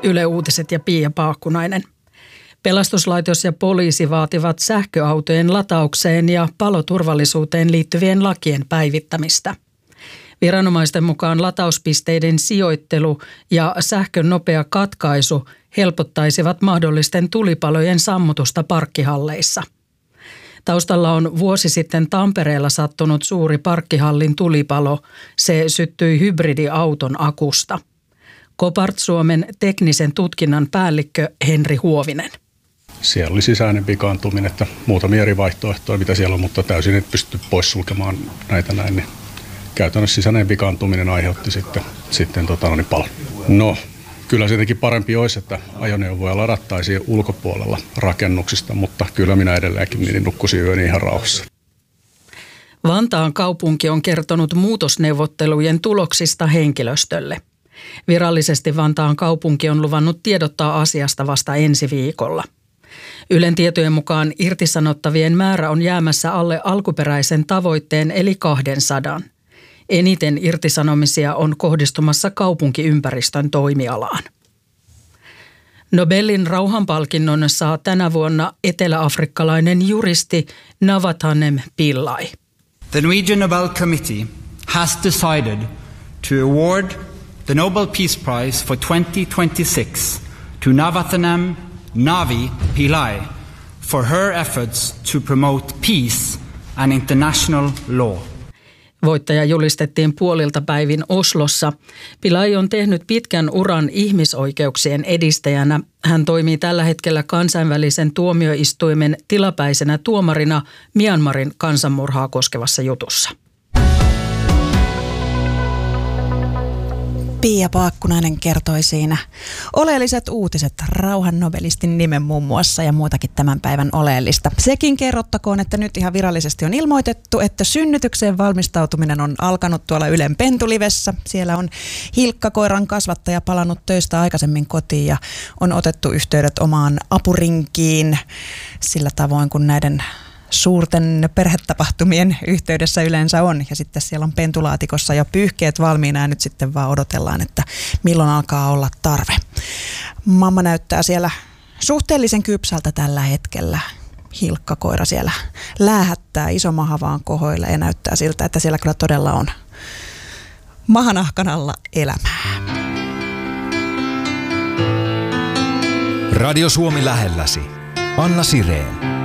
Yle Uutiset ja Pia Paakkunainen. Pelastuslaitos ja poliisi vaativat sähköautojen lataukseen ja paloturvallisuuteen liittyvien lakien päivittämistä. Viranomaisten mukaan latauspisteiden sijoittelu ja sähkön nopea katkaisu helpottaisivat mahdollisten tulipalojen sammutusta parkkihalleissa. Taustalla on vuosi sitten Tampereella sattunut suuri parkkihallin tulipalo. Se syttyi hybridiauton akusta. Kopart Suomen teknisen tutkinnan päällikkö Henri Huovinen. Siellä oli sisäinen vikaantuminen, että muutamia eri vaihtoehtoja, mitä siellä on, mutta täysin et pysty poissulkemaan näitä näin. Niin käytännössä sisäinen vikaantuminen aiheutti sitten palon. No, kyllä se jotenkin parempi olisi, että ajoneuvoja ladattaisiin ulkopuolella rakennuksista, mutta kyllä minä edelleenkin nukkusin yöni ihan rauhassa. Vantaan kaupunki on kertonut muutosneuvottelujen tuloksista henkilöstölle. Virallisesti Vantaan kaupunki on luvannut tiedottaa asiasta vasta ensi viikolla. Ylen tietojen mukaan irtisanottavien määrä on jäämässä alle alkuperäisen tavoitteen eli 200. Eniten irtisanomisia on kohdistumassa kaupunkiympäristön toimialaan. Nobelin rauhanpalkinnon saa tänä vuonna eteläafrikkalainen juristi Navathanem Pillay. The Norwegian Nobel Committee has decided to award the Nobel Peace Prize for 2026 to Navathanem Navi Pillay for her efforts to promote peace and international law. Voittaja julistettiin puolilta päivin Oslossa. Pillay on tehnyt pitkän uran ihmisoikeuksien edistäjänä. Hän toimii tällä hetkellä kansainvälisen tuomioistuimen tilapäisenä tuomarina Myanmarin kansanmurhaa koskevassa jutussa. Pia Paakkunainen kertoi siinä oleelliset uutiset, rauhan nobelistin nimen muun muassa ja muutakin tämän päivän oleellista. Sekin kerrottakoon, että nyt ihan virallisesti on ilmoitettu, että synnytykseen valmistautuminen on alkanut tuolla Ylen Pentulivessä. Siellä on Hilkka-koiran kasvattaja palannut töistä aikaisemmin kotiin ja on otettu yhteydet omaan apurinkiin sillä tavoin, kun näiden suurten perhetapahtumien yhteydessä yleensä on. Ja sitten siellä on pentulaatikossa jo pyyhkeet valmiina ja nyt sitten vaan odotellaan, että milloin alkaa olla tarve. Mamma näyttää siellä suhteellisen kypsältä tällä hetkellä. Hilkka-koira siellä läähättää, iso maha vaan kohoilla ja näyttää siltä, että siellä kyllä todella on mahanahkan alla elämää. Radio Suomi lähelläsi. Anna Sireen.